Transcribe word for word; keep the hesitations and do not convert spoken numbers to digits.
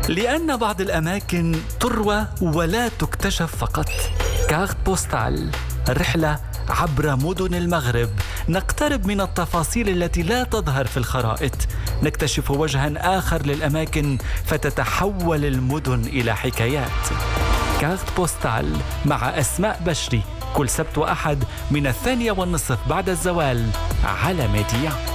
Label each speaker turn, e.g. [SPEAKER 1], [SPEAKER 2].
[SPEAKER 1] لأن بعض الأماكن تروى ولا تكتشف فقط. كارت بوستال، رحلة عبر مدن المغرب، نقترب من التفاصيل التي لا تظهر في الخرائط، نكتشف وجها آخر للأماكن فتتحول المدن إلى حكايات. كارت بوستال مع أسماء بشري، كل سبت وأحد من الثانية والنصف بعد الزوال على ميديا.